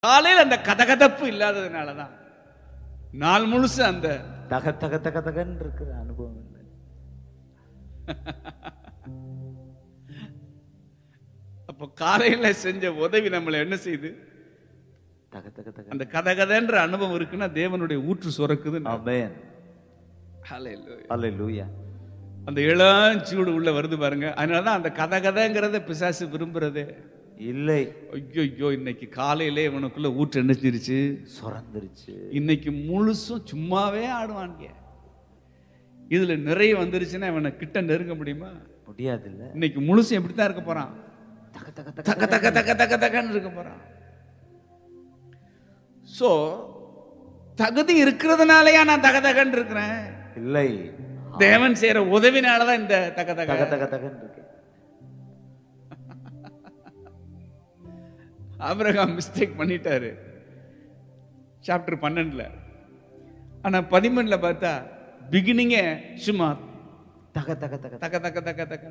காலையில் அந்த கதகதப்பு இல்லாததுனாலதான் நாள் முழுசு அந்த தக தக தக தகன்னு இருக்கிற அனுபவம் இல்லை. அப்போ காலையில செஞ்ச உதவி நம்மளை என்ன செய்யுது? தக தக தக. அந்த கதகதன்ற அனுபவம் இருக்குன்னா தேவனுடைய ஊற்று சுரக்குது. ஆமென். ஹல்லேலூயா. ஹல்லேலூயா. அந்த இளஞ்சூடு உள்ள வருது பாருங்க. அதனாலதான் அந்த கதகதங்கிறத பிசாசு விரும்புறதே இல்லை. ஐயோ, இன்னைக்கு காலையிலே இவனுக்குள்ள ஊற்று என்னச்சிருச்சு, சுரந்துருச்சு. இன்னைக்கு முழுசும் சும்மாவே ஆடுவாங்க. இதுல நிறைய வந்துருச்சுன்னா இவனை கிட்ட நெருங்க முடியுமா? முடியாது. இல்ல இன்னைக்கு முழுசும் எப்படித்தான் இருக்க போறான்? தக தக தக்க தக்க தக்க தக்க தக்கன்னு இருக்க போறான். சோ தகுதி இருக்கிறதுனாலயா நான் தக தகன்னு இருக்கிறேன்? இல்லை, தேவன் செய்யற உதவினாலதான் இந்த தக தக தக தக தகன்னு இருக்கு. ஆபிரகாம் மிஸ்டேக் பண்ணிட்டாரு சாப்டர் 12. ஆனா 13 பார்த்தா பிகினிங்கே சும்மா தக தக தக தக்க தக்க தக்க தக்க.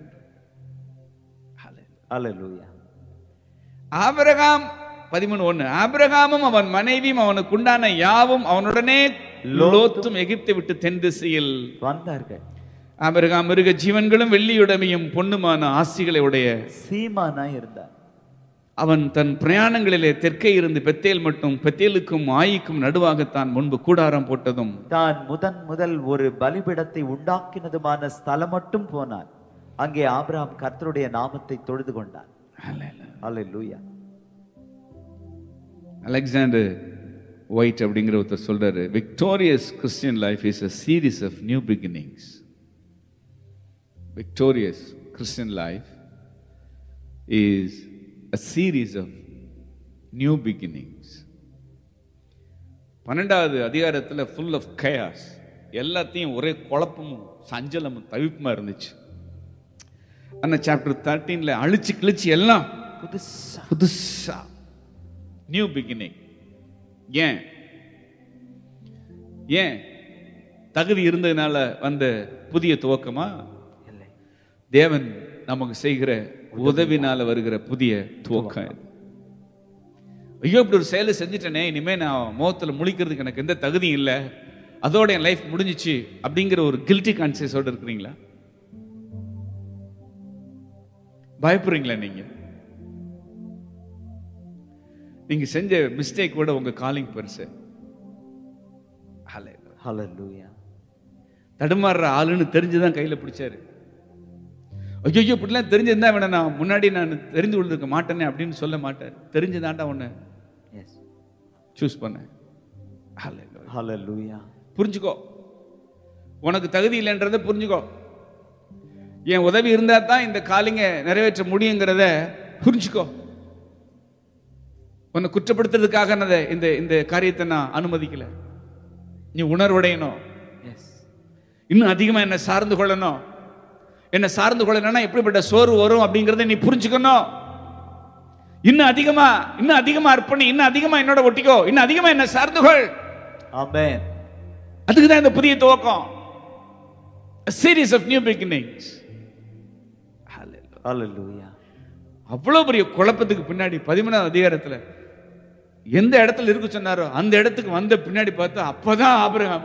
ஹல்லேலூயா. ஆபிரகாம் 13:1 ஆபிரகாமும் அவன் மனைவியும் அவனுக்கு உண்டான யாவும் அவனுடனே லோத்தும் எகிப்தை விட்டு தென் திசையில் வந்தார்கள். ஆபிரகாம் மிருக ஜீவன்களும் வெள்ளியுடைமையும் பொன்னுமான ஆசிகளை உடைய சீமானாய் இருந்தார். அவன் தன் பிரயாணங்களிலே தெற்கே இருந்து பெத்தேல் மட்டும் பெத்தேலுக்கும் ஆயிக்கும் நடுவாகத்தான் முன்பு கூடாரம் போட்டதும் தான் முதல் ஒரு பலிபீடத்தை உண்டாக்கினதுமான ஸ்தலம் மட்டும் போனான். அங்கே ஆபிரகாம் கர்த்தருடைய நாமத்தை தொழுது கொண்டான். ஹல்லேலூயா. அலெக்சாண்டர் ஒயிட் அப்படிங்கிற ஒருத்தர் சொல்றாரு, victorious Christian life is a series of new beginnings. Victorious Christian life is a series of new beginnings. 12வது அதிகாரத்துல full of chaos, எல்லாத்தையும் ஒரே குழப்பமும் சஞ்சலமும் தவிப்புமா இருந்துச்சு. ஆனா சாப்டர் 13ல அழிச்சு கிழிச்சு எல்லாம் புதுசா நியூ பிகினிங். ஏன் தகுதி இருந்ததுனால வந்த புதிய துவக்கமா? தேவன் நமக்கு செய்கிற உதவினால வருகிற புதிய துவக்கம். ஐயோ, இப்படி ஒரு செயலை செஞ்சுட்டேனே, இனிமே நான் முகத்துல முழிக்கிறதுக்கு எனக்கு எந்த தகுதியும் இல்லை, அதோட என் லைஃப் முடிஞ்சிச்சு அப்படிங்கிற ஒரு கில்ட்டி கான்சியஸோட இருக்கிறீங்களா? பயப்படுறீங்களா? நீங்க செஞ்ச மிஸ்டேக் கூட உங்க காலிங் பெருசு. ஹல்லேலூயா. தடுமாறுற ஆளுன்னு தெரிஞ்சுதான் கையில பிடிச்சாரு. ஐயோ, இப்படிலாம் தெரிஞ்சிருந்தா வேணா நான் முன்னாடி நான் தெரிந்து கொண்டிருக்க மாட்டேனே அப்படின்னு சொல்ல மாட்டார். தெரிஞ்சுதான்டா உன்னை சூஸ் பண்ண. ஹல்லேலூயா. புரிஞ்சுக்கோ, உனக்கு தகுதி இல்லைன்றத புரிஞ்சுக்கோ. என் உதவி இருந்தா தான் இந்த காலிங்க நிறைவேற்ற முடியுங்கிறத புரிஞ்சுக்கோ. உன்னை குற்றப்படுத்துறதுக்காக இந்த இந்த காரியத்தை நான் அனுமதிக்கல. நீ உணர்வடையணும். இன்னும் அதிகமா என்ன சார்ந்து கொள்ளணும். என்ன சார்ந்து கொள்ளணும்னா எப்படிப்பட்ட சோர்வு வரும் அப்படிங்கறத நீ புரிஞ்சுக்கணும். இன்னும் அதிகமா அர்ப்பணி, இன்னும் அதிகமா என்னோட ஒட்டிக்கோ, இன்னும் அதிகமா என்ன சார்ந்து கொள். ஆமென். அதுக்குதான் இந்த புதிய துவக்கம். A series of new beginnings. ஹல்லேலூயா. அவ்வளவு பெரிய குழப்பத்துக்கு பின்னாடி 13வது அதிகாரத்துல எந்த இடத்துல இருக்கு சொன்னாரோ அந்த இடத்துக்கு வந்த பின்னாடி பார்த்தா அப்பதான் ஆபிரகாம்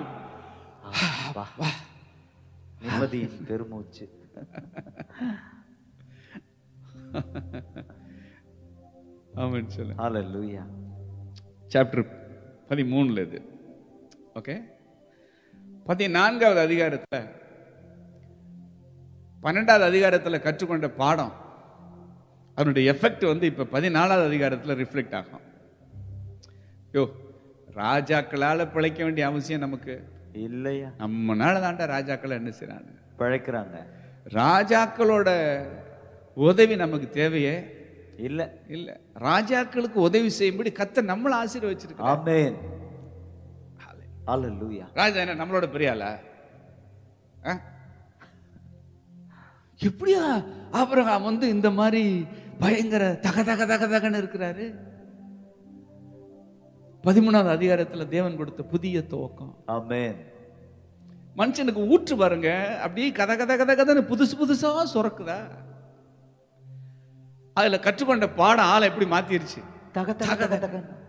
நிம்மதியின் பெருமூச்சு. ஆமென் சொல்ல. ஹல்லேலூயா. சாப்டர் 13ல இது. ஓகே, 14வது அதிகாரத்துல 12வது அதிகாரத்துல கற்றுக்கொண்ட பாடம் அதனுடைய எஃபெக்ட் இப்ப 14வது அதிகாரத்துல ரிஃப்ளெக்ட் ஆகும். ராஜாக்களால பிழைக்க வேண்டிய அவசியம் நமக்கு இல்லையா? நம்மனால தாண்டா ராஜாக்கள் என்ன செய்றாங்க, பிழைக்கிறாங்க. ராஜாக்களோட உதவி நமக்கு தேவையே இல்ல. இல்ல, ராஜாக்களுக்கு உதவி செய்யும்படி கர்த்தர் நம்மள ஆசீர்வதிச்சிருக்கார். ஆமென். ஹல்லேலூயா. ராஜா என்ன நம்மளோட பெரிய ஆளா? எப்படியா ஆபிரகாம் இந்த மாதிரி பயங்கர தக தக தக தகன்னு இருக்கிறாரு? 13வது அதிகாரத்துல தேவன் கொடுத்த புதிய துவக்கம். ஆமென். மனுஷனுக்கு ஊற்று பாருங்க, அப்படியே கத கத கத கதன்னு புதுசா சுரக்குதா. அதுல கற்றுக்கொண்ட பாடம் ஆளை எப்படி மாத்திருச்சு. தக தக தக தக.